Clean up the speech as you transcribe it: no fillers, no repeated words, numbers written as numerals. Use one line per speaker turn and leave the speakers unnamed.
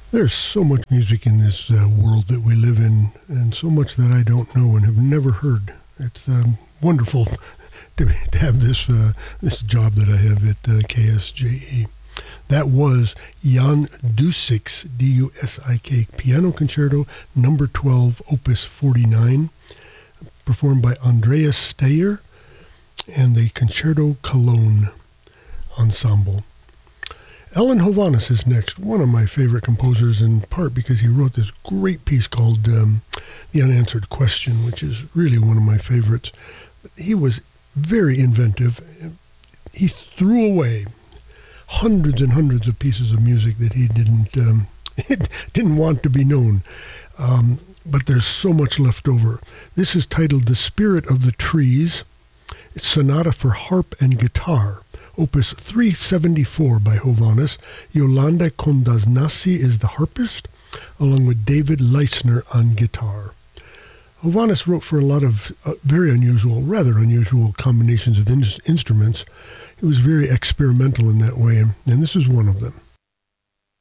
There's so much music in this world that we live in, and so much that I don't know and have never heard. It's wonderful to have this job that I have at KSJE. That was Jan Dussik's D-U-S-I-K Piano Concerto Number 12, Opus 49, performed by Andreas Steyer and the Concerto Cologne Ensemble. Alan Hovhaness is next, one of my favorite composers, in part because he wrote this great piece called The Unanswered Question, which is really one of my favorites. He was very inventive. He threw away hundreds and hundreds of pieces of music that he didn't want to be known. But there's so much left over. This is titled The Spirit of the Trees. It's Sonata for Harp and Guitar, Opus 374 by Hovhaness. Yolanda Kondaznasi is the harpist, along with David Leisner on guitar. Hovhaness wrote for a lot of rather unusual combinations of instruments. He was very experimental in that way, and this is one of them.